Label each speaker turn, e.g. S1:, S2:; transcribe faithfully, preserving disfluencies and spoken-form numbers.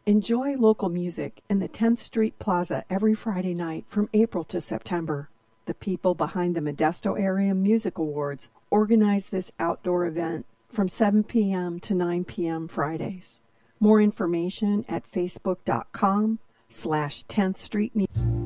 S1: Enjoy local music in the tenth Street Plaza every Friday night from April to September. The people behind the Modesto Area Music Awards organize this outdoor event from seven p.m. to nine p.m. Fridays. More information at facebook.com slash 10th Street Music.